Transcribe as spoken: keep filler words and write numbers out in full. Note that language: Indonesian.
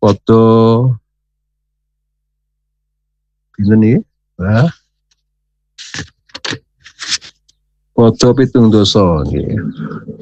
Foto pinten niki? Nah, foto pitung dosa nggih.